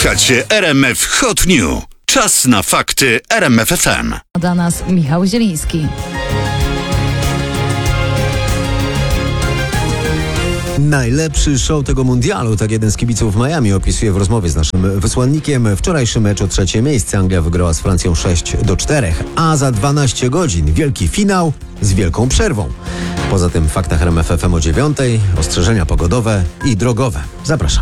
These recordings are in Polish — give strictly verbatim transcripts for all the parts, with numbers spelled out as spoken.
Słuchacie R M F Hot News. Czas na fakty R M F F M. Dla nas Michał Zieliński. Najlepszy show tego mundialu, tak jeden z kibiców w Miami opisuje w rozmowie z naszym wysłannikiem. Wczorajszy mecz o trzecie miejsce. Anglia wygrała z Francją sześć do czterech, a za dwanaście godzin wielki finał z wielką przerwą. Poza tym w faktach R M F F M o dziewiątej ostrzeżenia pogodowe i drogowe. Zapraszam.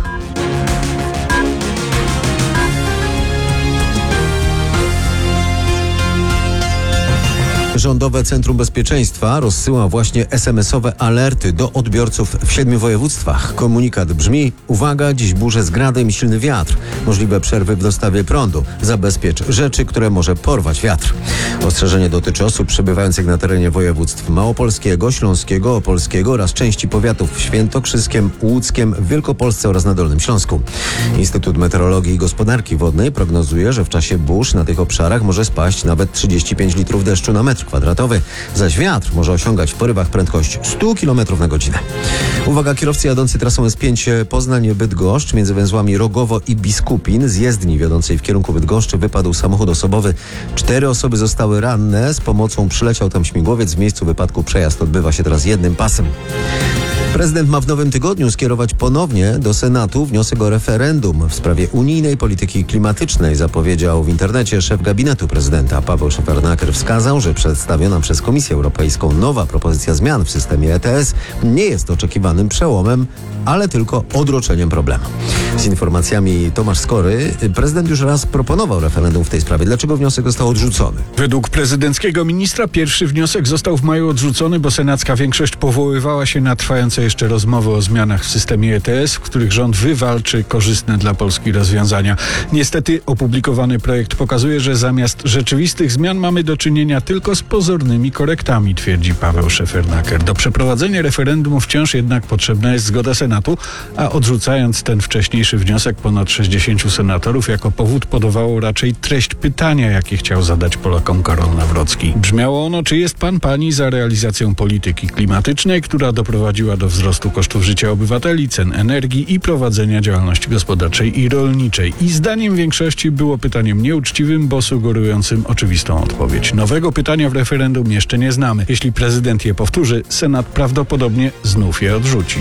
Rządowe Centrum Bezpieczeństwa rozsyła właśnie es em esowe alerty do odbiorców w siedmiu województwach. Komunikat brzmi: uwaga, dziś burze z gradem i silny wiatr. Możliwe przerwy w dostawie prądu. Zabezpiecz rzeczy, które może porwać wiatr. Ostrzeżenie dotyczy osób przebywających na terenie województw małopolskiego, śląskiego, opolskiego oraz części powiatów w Świętokrzyskiem, Łódzkiem, w Wielkopolsce oraz na Dolnym Śląsku. Instytut Meteorologii i Gospodarki Wodnej prognozuje, że w czasie burz na tych obszarach może spaść nawet trzydzieści pięć litrów deszczu na metr kwadratowy, zaś wiatr może osiągać w porywach prędkość sto kilometrów na godzinę. Uwaga, kierowcy jadący trasą S pięć Poznań-Bydgoszcz między węzłami Rogowo i Biskupin z jezdni wiodącej w kierunku Bydgoszczy wypadł samochód osobowy. Cztery osoby zostały ranne. Z pomocą przyleciał tam śmigłowiec. W miejscu wypadku przejazd odbywa się teraz jednym pasem. Prezydent ma w nowym tygodniu skierować ponownie do Senatu wniosek o referendum w sprawie unijnej polityki klimatycznej, zapowiedział w internecie szef gabinetu prezydenta. Paweł Szefernaker wskazał, że przedstawiona przez Komisję Europejską nowa propozycja zmian w systemie E T S nie jest oczekiwanym przełomem, ale tylko odroczeniem problemu. Z informacjami Tomasz Skory. Prezydent już raz proponował referendum w tej sprawie. Dlaczego wniosek został odrzucony? Według prezydenckiego ministra pierwszy wniosek został w maju odrzucony, bo senacka większość powoływała się na trwające jeszcze rozmowy o zmianach w systemie E T S, w których rząd wywalczy korzystne dla Polski rozwiązania. Niestety opublikowany projekt pokazuje, że zamiast rzeczywistych zmian mamy do czynienia tylko z pozornymi korektami, twierdzi Paweł Szefernaker. Do przeprowadzenia referendum wciąż jednak potrzebna jest zgoda Senatu, a odrzucając ten wcześniejszy wniosek ponad sześćdziesięciu senatorów jako powód podawało raczej treść pytania, jakie chciał zadać Polakom Karol Nawrocki. Brzmiało ono: czy jest pan, pani za realizacją polityki klimatycznej, która doprowadziła do wzrostu kosztów życia obywateli, cen energii i prowadzenia działalności gospodarczej i rolniczej? I zdaniem większości było pytaniem nieuczciwym, bo sugerującym oczywistą odpowiedź. Nowego pytania w referendum jeszcze nie znamy. Jeśli prezydent je powtórzy, Senat prawdopodobnie znów je odrzuci.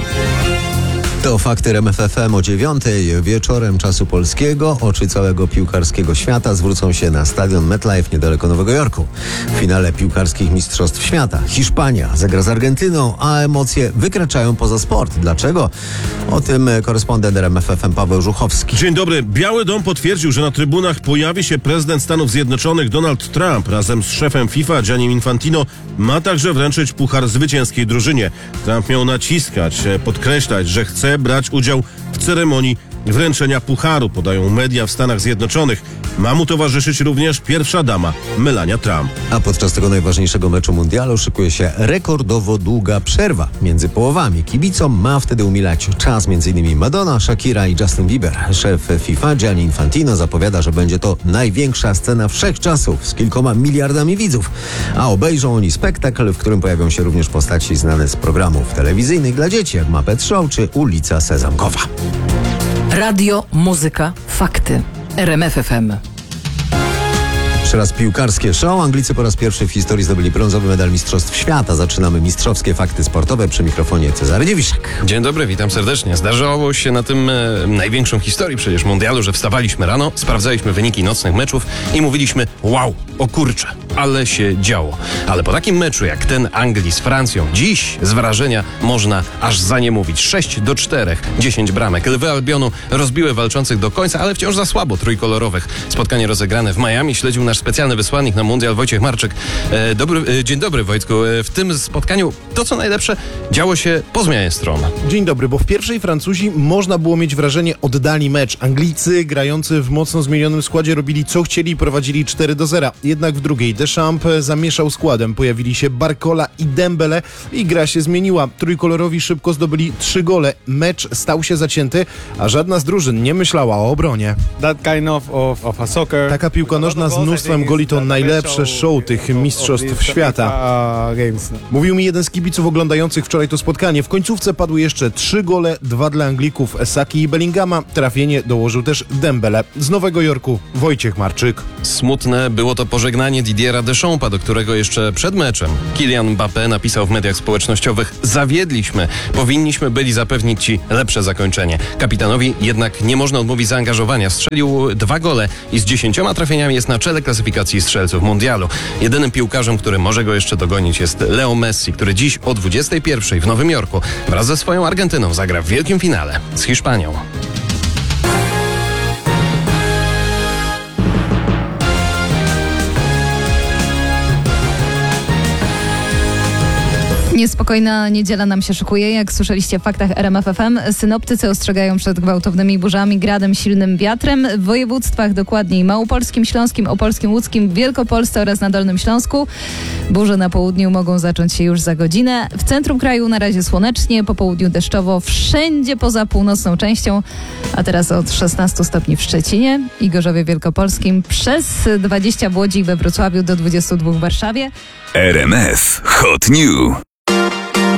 To fakty R M F F M o dziewiątej wieczorem czasu polskiego. Oczy całego piłkarskiego świata zwrócą się na stadion MetLife niedaleko Nowego Jorku. W finale piłkarskich mistrzostw świata Hiszpania zagra z Argentyną, a emocje wykraczają poza sport. Dlaczego? O tym korespondent R M F F M Paweł Żuchowski. Dzień dobry. Biały Dom potwierdził, że na trybunach pojawi się prezydent Stanów Zjednoczonych Donald Trump. Razem z szefem FIFA Giannim Infantino ma także wręczyć puchar zwycięskiej drużynie. Trump miał naciskać, podkreślać, że chce brać udział w ceremonii wręczenia pucharu, podają media w Stanach Zjednoczonych. Ma mu towarzyszyć również pierwsza dama Melania Trump. A podczas tego najważniejszego meczu mundialu szykuje się rekordowo długa przerwa między połowami. Kibicom ma wtedy umilać czas m.in. Madonna, Shakira i Justin Bieber. Szef FIFA Gianni Infantino zapowiada, że będzie to największa scena wszechczasów z kilkoma miliardami widzów. A obejrzą oni spektakl, w którym pojawią się również postaci znane z programów telewizyjnych dla dzieci, jak Muppet Show czy Ulica Sezamkowa. Radio, muzyka, fakty. R M F F M. Jeszcze raz piłkarskie show. Anglicy po raz pierwszy w historii zdobyli brązowy medal Mistrzostw Świata. Zaczynamy mistrzowskie fakty sportowe przy mikrofonie Cezary Dziewiszek. Dzień dobry, witam serdecznie. Zdarzało się na tym e, największym w historii przecież mundialu, że wstawaliśmy rano, sprawdzaliśmy wyniki nocnych meczów i mówiliśmy: wow, o kurczę, ale się działo. Ale po takim meczu jak ten Anglii z Francją, dziś z wrażenia można aż za nie mówić. sześć do czterech, dziesięć bramek. Lwy Albionu rozbiły walczących do końca, ale wciąż za słabo trójkolorowych. Spotkanie rozegrane w Miami śledził nasz specjalny wysłannik na mundial Wojciech Marczyk. E, dobry, e, dzień dobry, Wojtku. E, w tym spotkaniu to, co najlepsze, działo się po zmianie stron. Dzień dobry, bo w pierwszej Francuzi można było mieć wrażenie, oddali mecz. Anglicy grający w mocno zmienionym składzie robili co chcieli i prowadzili cztery do zera. Jednak w drugiej Deschamps zamieszał składem. Pojawili się Barcola i Dembele i gra się zmieniła. Trójkolorowi szybko zdobyli trzy gole. Mecz stał się zacięty, a żadna z drużyn nie myślała o obronie. That kind of, of, of a soccer. Taka piłka nożna z mnóstwem goli to najlepsze show tych mistrzostw świata. Mówił mi jeden z kibiców oglądających wczoraj to spotkanie. W końcówce padły jeszcze trzy gole, dwa dla Anglików, Saki i Bellingama. Trafienie dołożył też Dembele. Z Nowego Jorku Wojciech Marczyk. Smutne było to pożegnanie Didiera Deschampsa, do którego jeszcze przed meczem Kylian Mbappé napisał w mediach społecznościowych: zawiedliśmy, powinniśmy byli zapewnić ci lepsze zakończenie. Kapitanowi jednak nie można odmówić zaangażowania. Strzelił dwa gole i z dziesięcioma trafieniami jest na czele klasyfikacji strzelców mundialu. Jedynym piłkarzem, który może go jeszcze dogonić, jest Leo Messi, który dziś o dwudziestej pierwszej w Nowym Jorku wraz ze swoją Argentyną zagra w wielkim finale z Hiszpanią. Niespokojna niedziela nam się szykuje. Jak słyszeliście w faktach R M F F M, synoptycy ostrzegają przed gwałtownymi burzami, gradem, silnym wiatrem w województwach, dokładniej małopolskim, śląskim, opolskim, łódzkim, Wielkopolsce oraz na Dolnym Śląsku. Burze na południu mogą zacząć się już za godzinę. W centrum kraju na razie słonecznie, po południu deszczowo, wszędzie poza północną częścią, a teraz od szesnastu stopni w Szczecinie i Gorzowie Wielkopolskim, przez dwadzieścia w Łodzi i we Wrocławiu, do dwudziestu dwóch w Warszawie. R M F Hot New.